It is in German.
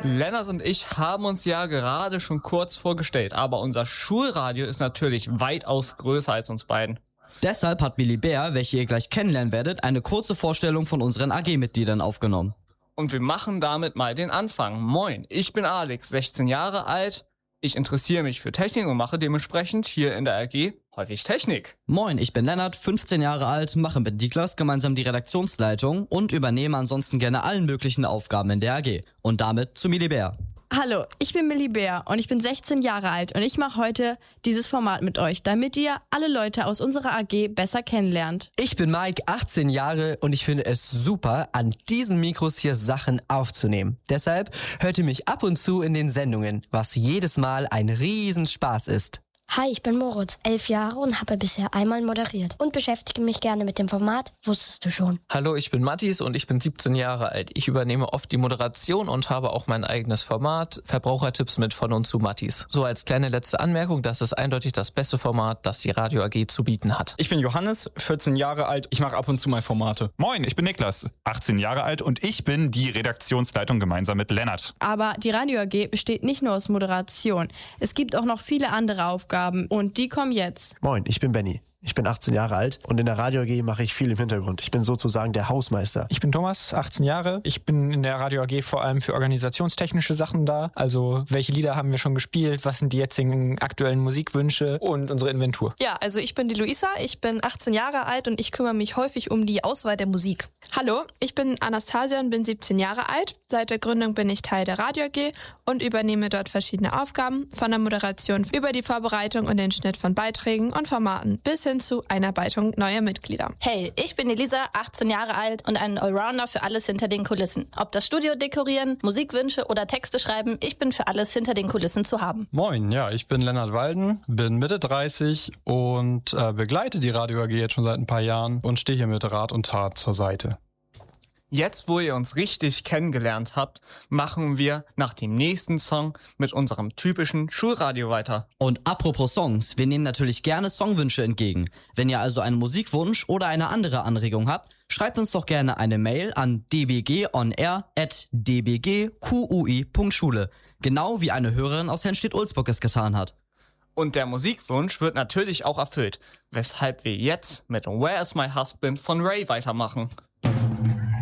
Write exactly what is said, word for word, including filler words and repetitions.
Lennart und ich haben uns ja gerade schon kurz vorgestellt, aber unser Schulradio ist natürlich weitaus größer als uns beiden. Deshalb hat Milibert, welche ihr gleich kennenlernen werdet, eine kurze Vorstellung von unseren A G-Mitgliedern aufgenommen. Und wir machen damit mal den Anfang. Moin, ich bin Alex, sechzehn Jahre alt. Ich interessiere mich für Technik und mache dementsprechend hier in der A G häufig Technik. Moin, ich bin Lennart, fünfzehn Jahre alt, mache mit Niklas gemeinsam die Redaktionsleitung und übernehme ansonsten gerne allen möglichen Aufgaben in der A G. Und damit zu Milibert. Hallo, ich bin Milibert und ich bin sechzehn Jahre alt und ich mache heute dieses Format mit euch, damit ihr alle Leute aus unserer A G besser kennenlernt. Ich bin Mike, achtzehn Jahre und ich finde es super, an diesen Mikros hier Sachen aufzunehmen. Deshalb hört ihr mich ab und zu in den Sendungen, was jedes Mal ein Riesenspaß ist. Hi, ich bin Moritz, elf Jahre und habe bisher einmal moderiert und beschäftige mich gerne mit dem Format Wusstest du schon? Hallo, ich bin Mathis und ich bin siebzehn Jahre alt. Ich übernehme oft die Moderation und habe auch mein eigenes Format, Verbrauchertipps mit von und zu Mathis. So als kleine letzte Anmerkung, das ist eindeutig das beste Format, das die Radio A G zu bieten hat. Ich bin Johannes, vierzehn Jahre alt, ich mache ab und zu mal Formate. Moin, ich bin Niklas, achtzehn Jahre alt und ich bin die Redaktionsleitung gemeinsam mit Lennart. Aber die Radio A G besteht nicht nur aus Moderation. Es gibt auch noch viele andere Aufgaben und die kommen jetzt. Moin, ich bin Benny. Ich bin achtzehn Jahre alt und in der Radio A G mache ich viel im Hintergrund. Ich bin sozusagen der Hausmeister. Ich bin Thomas, achtzehn Jahre. Ich bin in der Radio A G vor allem für organisationstechnische Sachen da. Also welche Lieder haben wir schon gespielt, was sind die jetzigen aktuellen Musikwünsche und unsere Inventur. Ja, also ich bin die Luisa, ich bin achtzehn Jahre alt und ich kümmere mich häufig um die Auswahl der Musik. Hallo, ich bin Anastasia und bin siebzehn Jahre alt. Seit der Gründung bin ich Teil der Radio A G und übernehme dort verschiedene Aufgaben, von der Moderation über die Vorbereitung und den Schnitt von Beiträgen und Formaten bis hin zu Einarbeitung neuer Mitglieder. Hey, ich bin Elisa, achtzehn Jahre alt und ein Allrounder für alles hinter den Kulissen. Ob das Studio dekorieren, Musikwünsche oder Texte schreiben, ich bin für alles hinter den Kulissen zu haben. Moin, ja, ich bin Lennart Walden, bin Mitte dreißig und äh, begleite die Radio A G jetzt schon seit ein paar Jahren und stehe hier mit Rat und Tat zur Seite. Jetzt, wo ihr uns richtig kennengelernt habt, machen wir nach dem nächsten Song mit unserem typischen Schulradio weiter. Und apropos Songs, wir nehmen natürlich gerne Songwünsche entgegen. Wenn ihr also einen Musikwunsch oder eine andere Anregung habt, schreibt uns doch gerne eine Mail an d b g on air at d b g q u i punkt schule. Genau wie eine Hörerin aus Henstedt-Ulzburg es getan hat. Und der Musikwunsch wird natürlich auch erfüllt, weshalb wir jetzt mit Where is my husband von Ray weitermachen.